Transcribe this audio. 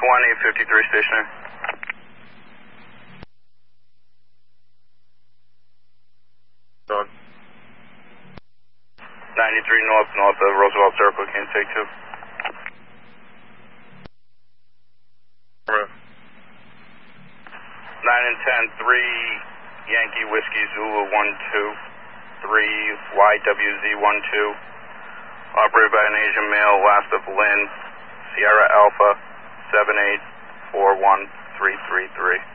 53 stationary. Done. 93 north of Roosevelt Circle, can you take 2? Right. 9 and 10, 3 Yankee Whiskey Zulu 12, 3 YWZ 12, operated by an Asian male, last of Lynn, Sierra Alpha 7841333.